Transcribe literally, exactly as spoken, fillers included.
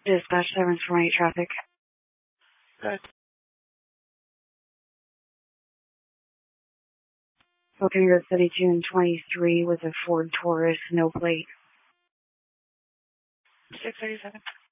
Dispatch seven four eight traffic. Good. Booking Road City June twenty-three with a Ford Taurus, no plate. six thirty-seven.